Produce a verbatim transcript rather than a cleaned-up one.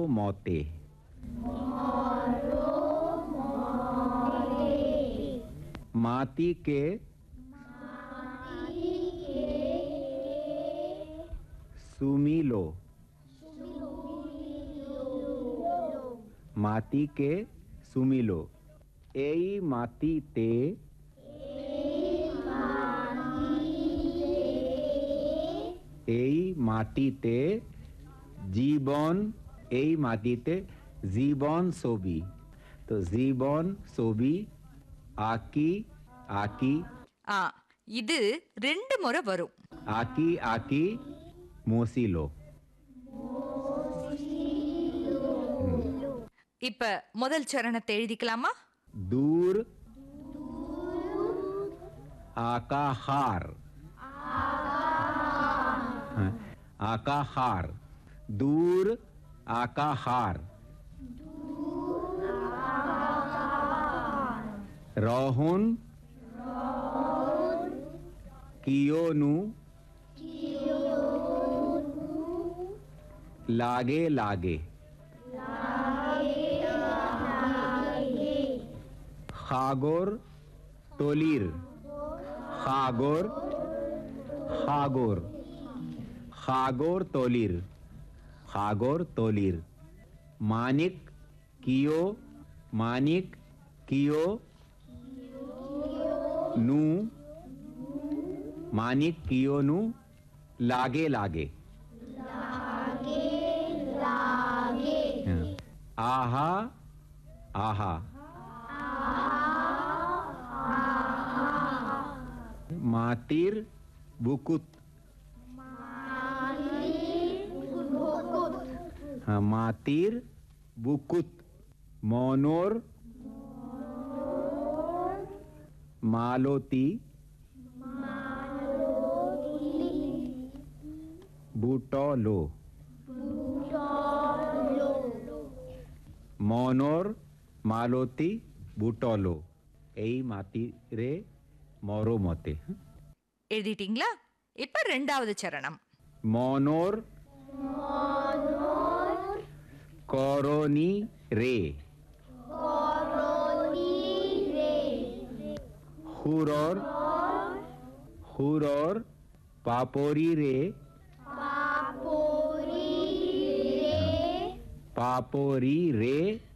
मोते। माती के सुमिलो। माती के सुमिलो। एई माती ते एई माटीते जीवन एई माटीते जीवन सोबी। तो जीवन सोबी आकी आकी ஆ இது ரெண்டு முறை வரும். आकी आकी मोसिलो। இப்ப முதல் சரணத்தை எழுதிக்கலாமா? दूर आकाहार। हाँ, आकाहार। दूर आकाहार। रोहुन कियोनु लागे लागे। खागोर तोलीर। खागोर खागोर खागोर तोलीर। खागोर तोलीर। मानिक कियो मानिक कियो नू मानिक कियो नू लागे लागे। आहा आहा। मातिर बुकुत। हाँ, मातिर बुकुत। मोनोर मालोती। बूटोलो। मोनोर मालोती बूटोलो। एई माती रे मोरो मोते। எழுதிட்டீங்களா? இப்ப ரெண்டாவது சரணம். मोनोर कोरोनी रे। हुरोर हुरोर पापोरी रे। पापोरी रे